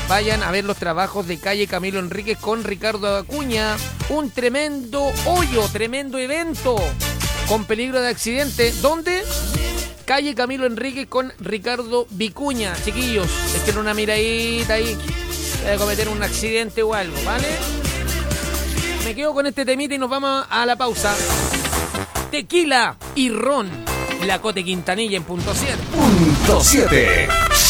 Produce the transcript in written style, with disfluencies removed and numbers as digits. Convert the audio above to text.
vayan a ver los trabajos de calle Camilo Enríquez con Ricardo Acuña. Un tremendo hoyo, tremendo evento con peligro de accidente. ¿Dónde? Calle Camilo Enríquez con Ricardo Vicuña. Chiquillos, echen una miradita ahí. Debe cometer un accidente o algo, ¿vale? Me quedo con este temita y nos vamos a la pausa. Tequila y ron. La Cote Quintanilla en punto 7. Punto 7.